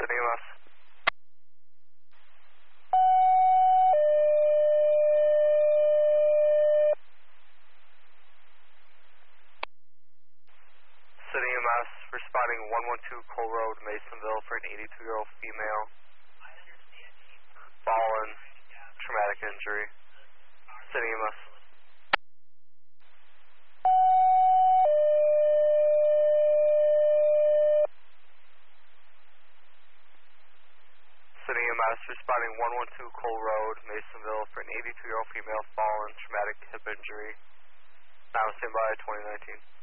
City EMS. City EMS responding 112 Cole Road, Masonville for an 82-year-old female. Fallen, traumatic injury. City EMS. City EMS responding 112 Cole Road, Masonville for an 82-year-old female fallen, traumatic hip injury. Now standby 2019.